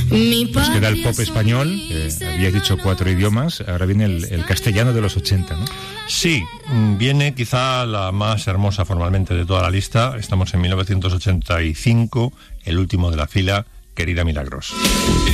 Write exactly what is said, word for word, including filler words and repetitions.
Nos queda el pop español, eh, habías dicho cuatro idiomas, ahora viene el, el castellano de los ochenta, ¿no? Sí, viene quizá la más hermosa formalmente de toda la lista. Estamos en mil novecientos ochenta y cinco, el último de la fila, Querida Milagros.